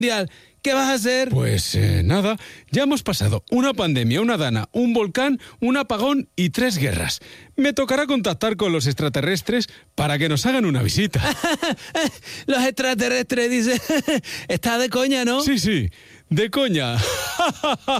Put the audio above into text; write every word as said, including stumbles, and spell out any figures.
mundial. ¿Qué vas a hacer? Pues eh, nada, ya hemos pasado una pandemia, una dana, un volcán, un apagón y tres guerras. Me tocará contactar con los extraterrestres para que nos hagan una visita. Los extraterrestres, dice. Está de coña, ¿no? Sí, sí, de coña.